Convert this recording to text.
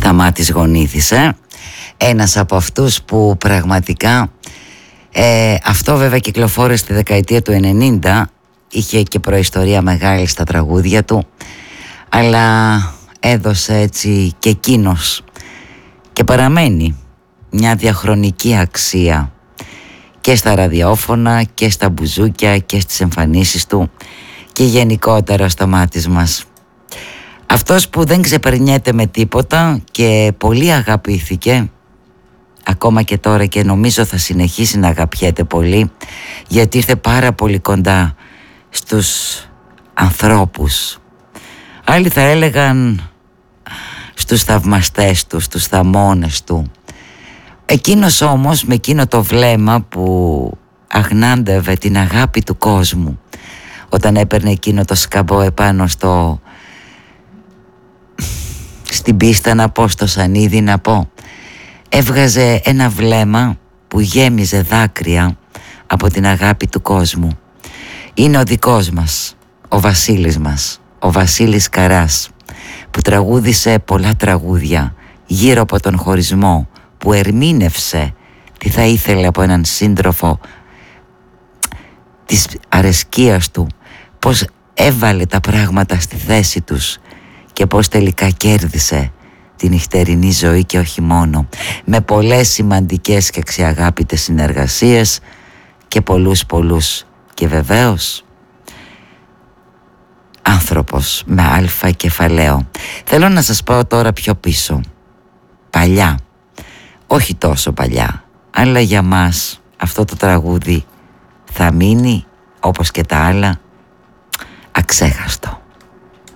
Σταμάτης Γονίδης, ένας από αυτούς που πραγματικά αυτό βέβαια κυκλοφόρησε στη δεκαετία του 90, είχε και προϊστορία μεγάλη στα τραγούδια του, αλλά έδωσε έτσι και εκείνος και παραμένει μια διαχρονική αξία και στα ραδιόφωνα και στα μπουζούκια και στις εμφανίσεις του και γενικότερα στο μάτι μας. Αυτός που δεν ξεπερνιέται με τίποτα και πολύ αγαπήθηκε ακόμα και τώρα και νομίζω θα συνεχίσει να αγαπιέται πολύ, γιατί ήρθε πάρα πολύ κοντά στους ανθρώπους. Άλλοι θα έλεγαν στους θαυμαστές του, στους θαμώνες του. Εκείνος όμως με εκείνο το βλέμμα που αγνάντευε την αγάπη του κόσμου, όταν έπαιρνε εκείνο το σκαμπό επάνω στην πίστα να πω, στο σανίδι να πω, έβγαζε ένα βλέμμα που γέμιζε δάκρυα από την αγάπη του κόσμου. Είναι ο δικός μας, ο Βασίλης μας, ο Βασίλης Καράς, που τραγούδισε πολλά τραγούδια γύρω από τον χωρισμό, που ερμήνευσε τι θα ήθελε από έναν σύντροφο, της αρεσκίας του, πως έβαλε τα πράγματα στη θέση τους και πως τελικά κέρδισε τη νυχτερινή ζωή και όχι μόνο, με πολλές σημαντικές και αξιαγάπητες συνεργασίες και πολλούς και βεβαίως άνθρωπος με αλφα κεφαλαίο. Θέλω να σας πάω τώρα πιο πίσω, παλιά, όχι τόσο παλιά, αλλά για μας αυτό το τραγούδι θα μείνει όπως και τα άλλα αξέχαστο.